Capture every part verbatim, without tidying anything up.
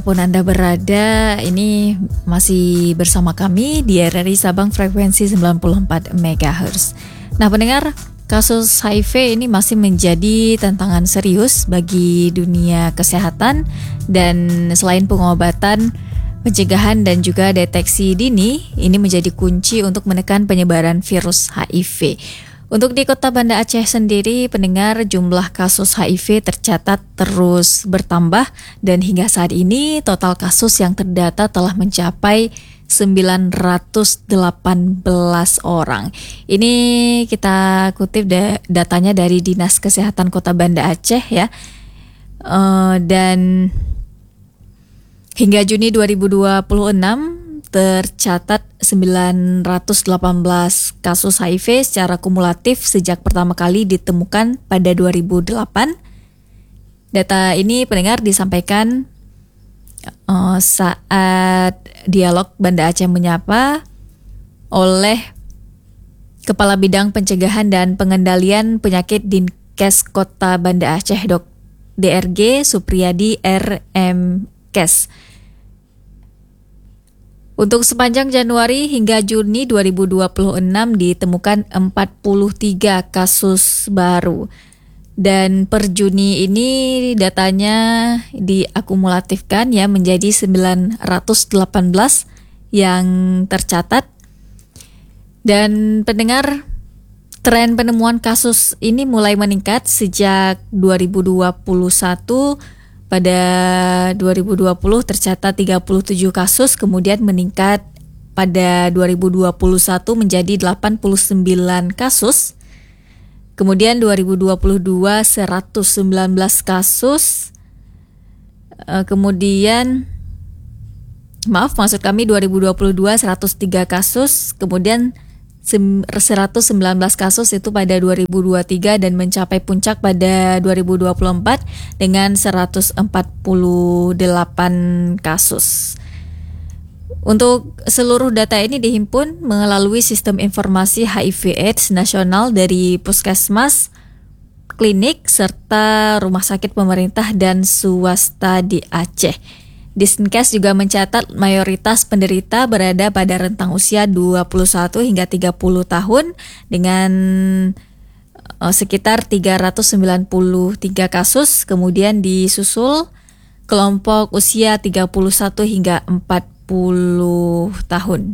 Pun Anda berada, ini masih bersama kami di R R I Sabang frekuensi sembilan puluh empat megahertz. Nah pendengar, kasus H I V ini masih menjadi tantangan serius bagi dunia kesehatan, dan selain pengobatan, pencegahan dan juga deteksi dini ini menjadi kunci untuk menekan penyebaran virus H I V. Untuk di Kota Banda Aceh sendiri, pendengar, jumlah kasus H I V tercatat terus bertambah dan hingga saat ini total kasus yang terdata telah mencapai sembilan ratus delapan belas orang. Ini kita kutip da- datanya dari Dinas Kesehatan Kota Banda Aceh ya. Uh, dan hingga Juni dua ribu dua puluh enam tercatat sembilan ratus delapan belas kasus H I V secara kumulatif sejak pertama kali ditemukan pada dua ribu delapan. Data ini pendengar disampaikan uh, saat dialog Banda Aceh Menyapa oleh Kepala Bidang Pencegahan dan Pengendalian Penyakit Dinkes Kota Banda Aceh Dok D R G Supriyadi R M Kes. Untuk sepanjang Januari hingga Juni dua ribu dua puluh enam ditemukan empat puluh tiga kasus baru. Dan per Juni ini datanya diakumulatifkan ya menjadi sembilan ratus delapan belas yang tercatat. Dan pendengar, tren penemuan kasus ini mulai meningkat sejak dua ribu dua puluh satu. Pada dua ribu dua puluh tercatat tiga puluh tujuh kasus, kemudian meningkat pada dua ribu dua puluh satu menjadi delapan puluh sembilan kasus. Kemudian dua ribu dua puluh dua seratus sembilan belas kasus. Kemudian maaf maksud kami dua ribu dua puluh dua seratus tiga kasus, kemudian seratus sembilan belas kasus itu pada dua ribu dua puluh tiga dan mencapai puncak pada dua ribu dua puluh empat dengan seratus empat puluh delapan kasus. Untuk seluruh data ini dihimpun melalui sistem informasi H I V AIDS nasional dari puskesmas, klinik, serta rumah sakit pemerintah dan swasta di Aceh. Dinkes juga mencatat mayoritas penderita berada pada rentang usia dua puluh satu hingga tiga puluh tahun dengan uh, sekitar tiga ratus sembilan puluh tiga kasus, kemudian disusul kelompok usia tiga puluh satu hingga empat puluh tahun.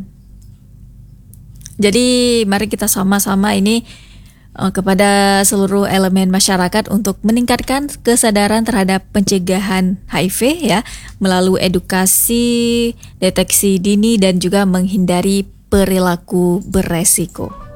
Jadi mari kita sama-sama ini kepada seluruh elemen masyarakat untuk meningkatkan kesadaran terhadap pencegahan H I V ya, melalui edukasi, deteksi dini dan juga menghindari perilaku beresiko.